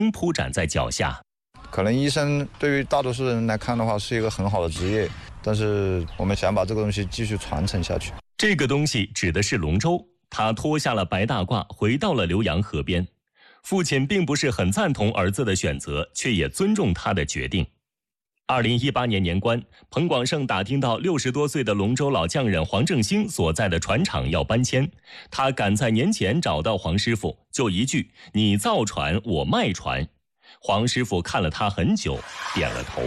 铺展在脚下。 可能医生对于大多数人来看的话是一个很好的职业，但是我们想把这个东西继续传承下去。 这个东西指的是龙舟，他脱下了白大褂，回到了浏阳河边。父亲并不是很赞同儿子的选择，却也尊重他的决定。2018年年关，彭广胜打听到60多岁的龙舟老匠人黄正兴所在的船厂要搬迁，他赶在年前找到黄师傅，就一句“你造船，我卖船”。黄师傅看了他很久，点了头。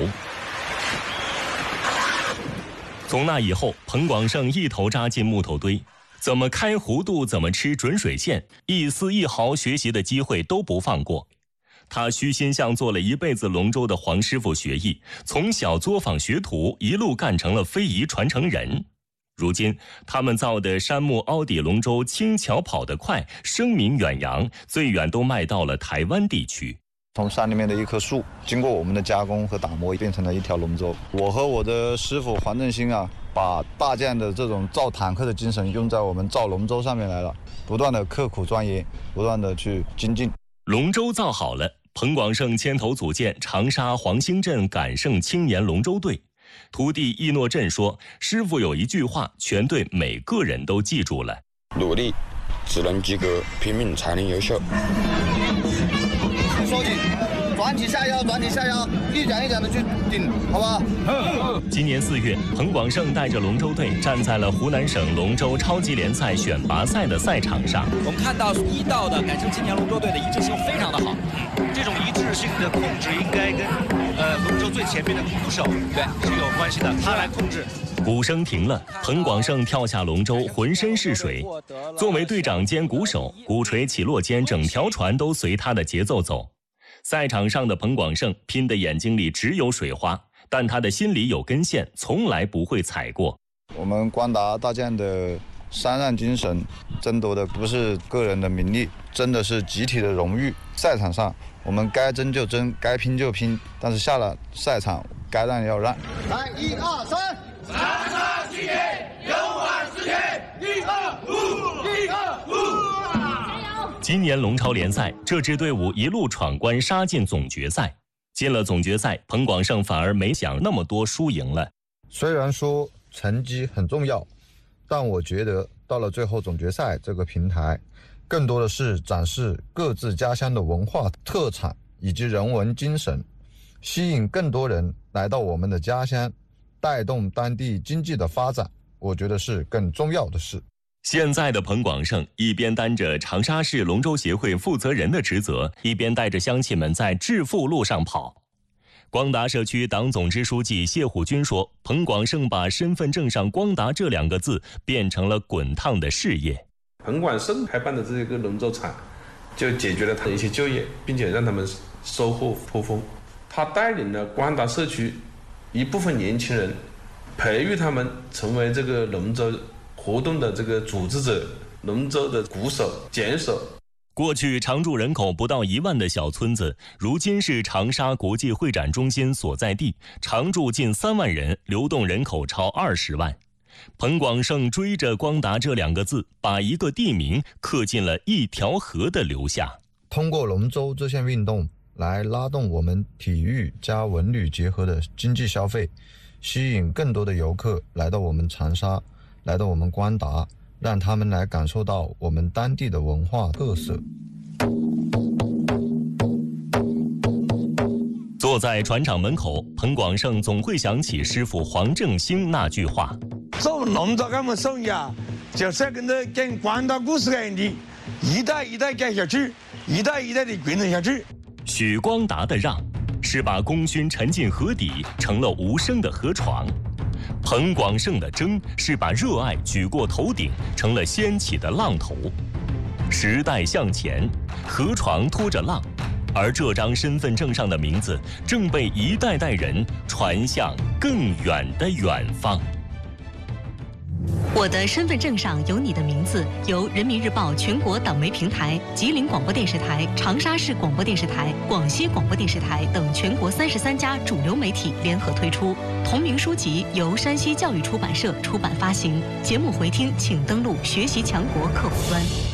从那以后，彭广胜一头扎进木头堆，怎么开弧度，怎么吃准水线，一丝一毫学习的机会都不放过。他虚心向做了一辈子龙舟的黄师傅学艺，从小作坊学徒，一路干成了非遗传承人。如今，他们造的杉木凹底龙舟轻巧跑得快，声名远扬，最远都卖到了台湾地区。 从山里面的一棵树，经过我们的加工和打磨，变成了一条龙舟。我和我的师傅黄正兴把大匠的这种造坦克的精神用在我们造龙舟上面来了，不断的刻苦钻研，不断的去精进。 龙舟造好了，彭广胜牵头组建长沙黄兴镇感盛青年龙舟队。徒弟易诺振说，师傅有一句话，全队每个人都记住了： 努力只能及格，拼命才能优秀。 收紧，转体下腰，转体下腰，一点一点的去顶，好不好？ 今年4月，彭广胜带着龙舟队站在了湖南省龙舟超级联赛选拔赛的赛场上。 我们看到1道的感盛青年龙舟队的一致性非常的好， 这种一致性的控制应该跟龙舟最前面的鼓手是有关系的，他来控制。 鼓声停了，彭广胜跳下龙舟，浑身是水。作为队长兼鼓手，鼓槌起落间，整条船都随他的节奏走。赛场上的彭广胜拼的眼睛里只有水花，但他的心里有根线，从来不会踩过。 我们光达大将的山让精神，争夺的不是个人的名利，争的是集体的荣誉。赛场上，我们该争就争，该拼就拼，但是下了赛场，该让要让。 来，1、2、3， 长沙青年，勇往直前，1、2、5，1、2、5。 今年龙超联赛，这支队伍一路闯关杀进总决赛。进了总决赛，彭广胜反而没想那么多输赢了。 虽然说成绩很重要，但我觉得到了最后总决赛这个平台，更多的是展示各自家乡的文化特产以及人文精神，吸引更多人来到我们的家乡，带动当地经济的发展，我觉得是更重要的事。 现在的彭广胜一边担着长沙市龙舟协会负责人的职责，一边带着乡亲们在致富路上跑。光达社区党总支书记谢虎军说，彭广胜把身份证上光达这2个字变成了滚烫的事业。 彭广胜开办的这个龙舟厂就解决了他的一些就业，并且让他们收获颇丰。他带领了光达社区一部分年轻人，培育他们成为这个龙舟活动的这个组织者，龙舟的鼓手、桨手。 过去常住人口不到1万的小村子，如今是长沙国际会展中心所在地，常住近3万人，流动人口超20万。彭广胜追着光达这2个字，把一个地名刻进了一条河的流下。 通过龙舟这项运动来拉动我们体育加文旅结合的经济消费，吸引更多的游客来到我们长沙，来到我们光达，让他们来感受到我们当地的文化特色。 坐在船厂门口，彭广胜总会想起师傅黄正兴那句话： 做龙舟这么生意就是跟光达故事一样的，一代一代干下去，一代一代的传承下去。 许光达的让，是把功勋沉进河底，成了无声的河床；彭广胜的争，是把热爱举过头顶，成了掀起的浪头。时代向前，河床拖着浪，而这张身份证上的名字，正被一代代人传向更远的远方。 我的身份证上有你的名字，由人民日报全国党媒平台、吉林广播电视台、长沙市广播电视台、广西广播电视台等全国33家主流媒体联合推出。同名书籍由山西教育出版社出版发行。节目回听请登录学习强国客户端。